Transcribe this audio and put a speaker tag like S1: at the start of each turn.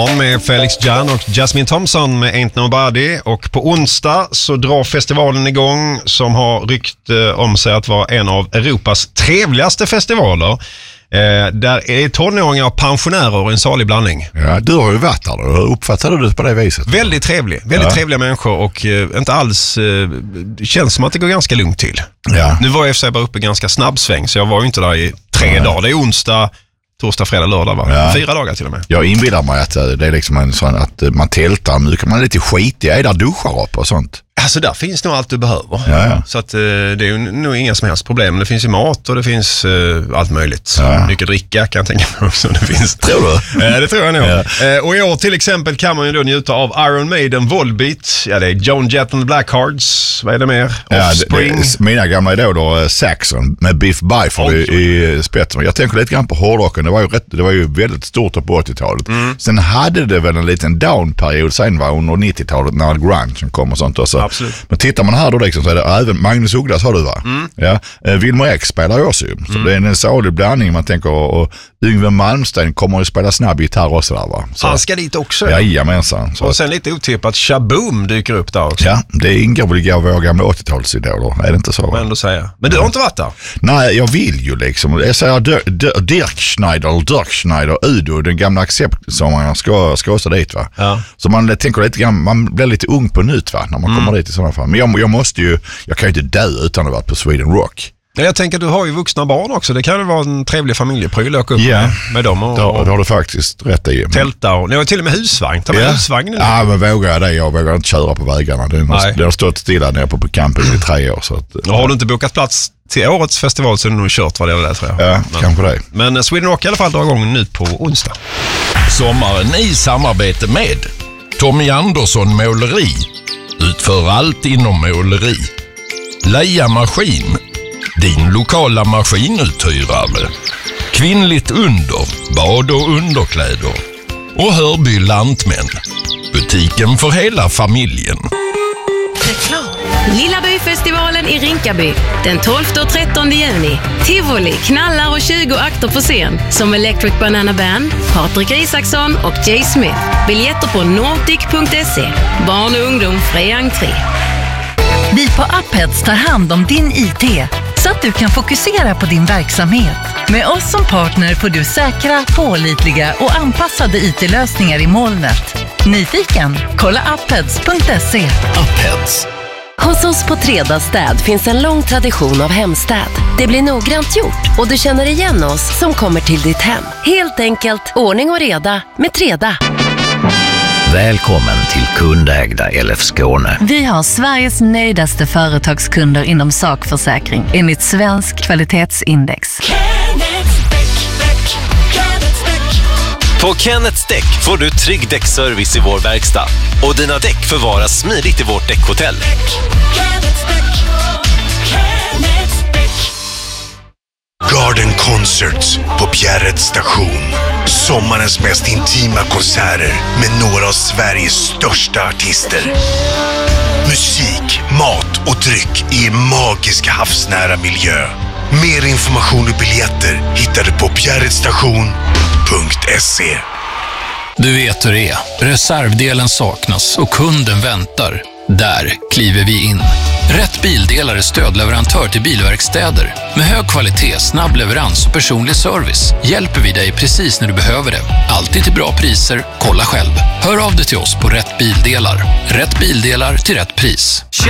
S1: Med Felix Jan och Jasmine Thompson med Ain't Nobody. Och på onsdag så drar festivalen igång som har rykte om sig att vara en av Europas trevligaste festivaler. Där är tonåringar och pensionärer i en salig blandning.
S2: Ja, du har ju varit där. Uppfattade du det på det viset?
S1: Väldigt trevliga människor och inte alls det känns som att det går ganska lugnt till.
S2: Ja.
S1: Nu var jag för sig bara uppe ganska snabbsväng så jag var ju inte där i 3 dagar. Det är onsdag, torsdag, fredag, lördag va? Ja. 4 dagar till och med. Jag
S2: inbillar mig att det är liksom en sån att man tältar mycket. Man är lite skitig. Är där duschar upp och sånt?
S1: Alltså där finns nog allt du behöver.
S2: Ja.
S1: Så att det är ju nog inga som helst problem. Det finns ju mat och det finns allt möjligt.
S2: Ja.
S1: Mycket dricka kan jag tänka mig också. Det finns.
S2: Tror du?
S1: Det tror jag nog. Ja. Och i år till exempel kan man ju då njuta av Iron Maiden, Volbeat. Ja, det är Joan Jett and the Blackhearts. Vad är det mer? Offspring.
S2: Mina gamla idoler Saxon med Biff Byford i spetsen. Jag tänker lite grann på hårdrocken. Det var ju väldigt stort på 80-talet. Sen hade det väl en liten down-period sen var under 90-talet när grunge kom och sånt också.
S1: Absolut.
S2: Men tittar man här då liksom, så är det även Magnus Ugglas har du va? Ja. Wilmer X spelar ju också. Så det är en salig blandning man tänker och Yngve Malmsten kommer ju spela snabb gitarr också där va? Så.
S1: Han ska dit också.
S2: Jajamensan.
S1: Och sen lite otippat Shaboom dyker upp där också.
S2: Ja, det ingår väl i våra gamla 80-talsidoler. Är det inte så?
S1: Men ändå säga. Men du har inte varit där?
S2: Nej, jag vill ju liksom. Jag säger Dirk Schneider, Udo, den gamla Accept-sångaren ska också dit va?
S1: Ja.
S2: Så man tänker lite grann, man blir lite ung på nytt va? När man kommer dit i sådana fall. Men jag kan ju inte dö utan att vara på Sweden Rock.
S1: Jag tänker att du har ju vuxna barn också. Det kan ju vara en trevlig familjepryl att åka upp med dem. Och
S2: det har du faktiskt rätt i.
S1: Tälta och ni har till och med husvagn. Ta med husvagnen.
S2: Ja, men vågar jag det? Jag vågar inte köra på vägarna. Det har stått stilla nere på camping i 3 år. Så att,
S1: har du inte bokat plats till årets festival så är det nog kört vad det är där tror jag.
S2: Ja, kanske det.
S1: Men Sweden Rock i alla fall drar igång nu på onsdag.
S3: Sommaren i samarbete med Tommy Andersson Måleri. Utför allt inom måleri. Leia Maskin. Din lokala maskinuthyrare. Kvinnligt under, bad och underkläder. Och Hörby Lantmän. Butiken för hela familjen.
S4: Lilla Byfestivalen i Rinkaby. Den 12 och 13 juni. Tivoli, knallar och 20 akter på scen. Som Electric Banana Band, Patrik Isaksson och Jay Smith. Biljetter på nordic.se. Barn och ungdom fri entré.
S5: Vi på Upheads tar hand om din IT så att du kan fokusera på din verksamhet. Med oss som partner får du säkra, pålitliga och anpassade IT-lösningar i molnet. Nyfiken? Kolla upheads.se.
S3: Upheads.
S6: Hos oss på Treda Städ finns en lång tradition av hemstäd. Det blir noggrant gjort och du känner igen oss som kommer till ditt hem. Helt enkelt, ordning och reda med Treda.
S7: Välkommen till kundägda LF Skåne.
S5: Vi har Sveriges nöjdaste företagskunder inom sakförsäkring enligt svensk kvalitetsindex.
S8: På Kenneths Däck får du trygg däckservice i vår verkstad. Och dina däck förvaras smidigt i vårt däckhotell.
S9: Garden Concerts på Bjärreds station. Sommarens mest intima konserter med några av Sveriges största artister. Musik, mat och dryck i en magisk havsnära miljö. Mer information och biljetter hittar du på bjärredstation.se.
S3: Du vet hur det är. Reservdelen saknas och kunden väntar. Där kliver vi in. Rätt Bildelar är stödleverantör till bilverkstäder. Med hög kvalitet, snabb leverans och personlig service hjälper vi dig precis när du behöver det. Alltid till bra priser. Kolla själv. Hör av dig till oss på Rätt Bildelar. Rätt Bildelar till rätt pris.